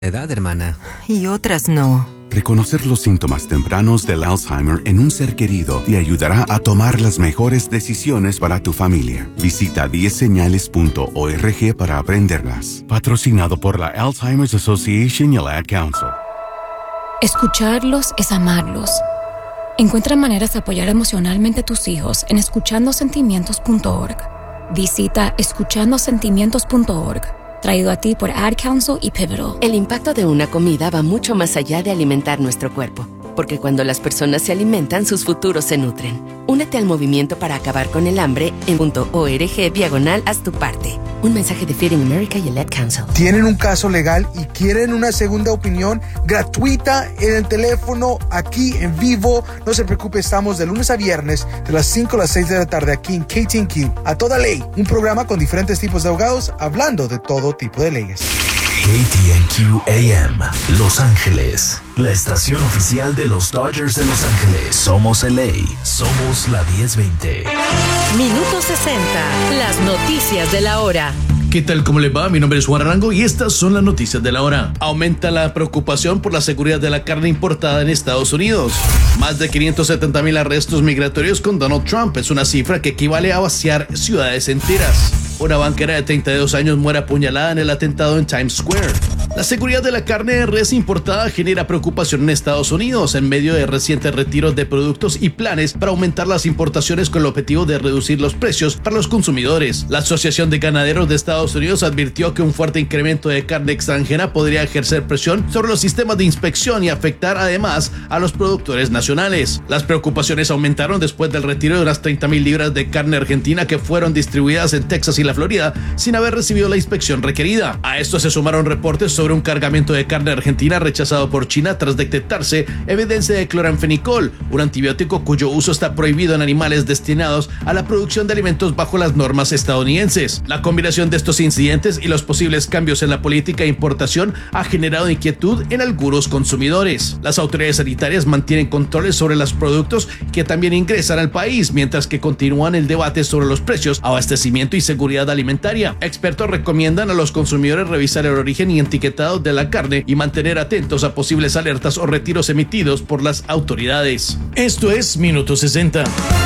edad, hermana. Y otras no. Reconocer los síntomas tempranos del Alzheimer en un ser querido te ayudará a tomar las mejores decisiones para tu familia. Visita 10señales.org para aprenderlas. Patrocinado por la Alzheimer's Association y el Ad Council. Escucharlos es amarlos. Encuentra maneras de apoyar emocionalmente a tus hijos en escuchandosentimientos.org. Visita escuchandosentimientos.org. Traído a ti por Ad Council y Pivotal. El impacto de una comida va mucho más allá de alimentar nuestro cuerpo, porque cuando las personas se alimentan, sus futuros se nutren. Únete al movimiento para acabar con el hambre en .org/haz tu parte. Un mensaje de Feeding America y el Ad Council. ¿Tienen un caso legal y quieren una segunda opinión gratuita en el teléfono, aquí en vivo? No se preocupe, estamos de lunes a viernes de las 5 a las 6 de la tarde aquí en KTNQ. A Toda Ley, un programa con diferentes tipos de abogados hablando de todo tipo de leyes. KTNQ AM, Los Ángeles, la estación oficial de los Dodgers de Los Ángeles. Somos LA, somos la 1020. Minuto 60, las noticias de la hora. ¿Qué tal? ¿Cómo les va? Mi nombre es Juan Arango y estas son las noticias de la hora. Aumenta la preocupación por la seguridad de la carne importada en Estados Unidos. Más de 570,000 arrestos migratorios con Donald Trump es una cifra que equivale a vaciar ciudades enteras. Una banquera de 32 años muere apuñalada en el atentado en Times Square. La seguridad de la carne de res importada genera preocupación en Estados Unidos en medio de recientes retiros de productos y planes para aumentar las importaciones con el objetivo de reducir los precios para los consumidores. La Asociación de Ganaderos de Estados Unidos advirtió que un fuerte incremento de carne extranjera podría ejercer presión sobre los sistemas de inspección y afectar además a los productores nacionales. Las preocupaciones aumentaron después del retiro de unas 30,000 libras de carne argentina que fueron distribuidas en Texas y la Florida sin haber recibido la inspección requerida. A esto se sumaron reportes sobre un cargamento de carne argentina rechazado por China tras detectarse evidencia de cloranfenicol, un antibiótico cuyo uso está prohibido en animales destinados a la producción de alimentos bajo las normas estadounidenses. La combinación de estos incidentes y los posibles cambios en la política de importación ha generado inquietud en algunos consumidores. Las autoridades sanitarias mantienen controles sobre los productos que también ingresan al país, mientras que continúan el debate sobre los precios, abastecimiento y seguridad alimentaria. Expertos recomiendan a los consumidores revisar el origen y etiquetado de la carne y mantener atentos a posibles alertas o retiros emitidos por las autoridades. Esto es Minuto 60.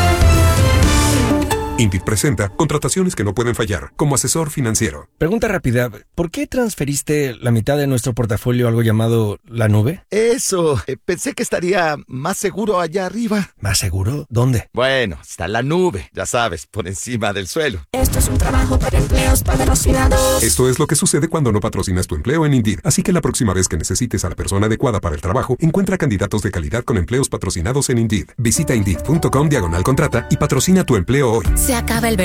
Indeed presenta contrataciones que no pueden fallar como asesor financiero. Pregunta rápida, ¿por qué transferiste la mitad de nuestro portafolio a algo llamado la nube? Eso, pensé que estaría más seguro allá arriba. ¿Más seguro? ¿Dónde? Bueno, está la nube, ya sabes, por encima del suelo. Esto es un trabajo para empleos patrocinados. Esto es lo que sucede cuando no patrocinas tu empleo en Indeed. Así que la próxima vez que necesites a la persona adecuada para el trabajo, encuentra candidatos de calidad con empleos patrocinados en Indeed. Visita Indeed.com/contrata y patrocina tu empleo hoy. Se acaba el